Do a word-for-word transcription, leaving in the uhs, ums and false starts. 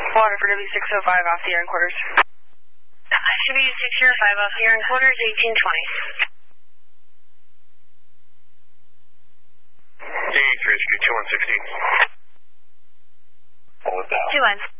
Water for W six oh five off the air and quarters. W six oh five off the air and quarters, eighteen twenty. D H rescue two one sixteen. Hold it down. two one.